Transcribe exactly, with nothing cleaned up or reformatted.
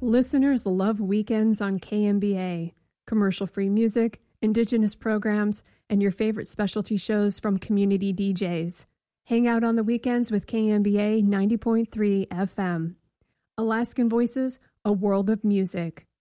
Listeners love weekends on K M B A. Commercial-free music, indigenous programs, and your favorite specialty shows from community D Js. Hang out on the weekends with K M B A ninety point three F M. Alaskan Voices, a world of music.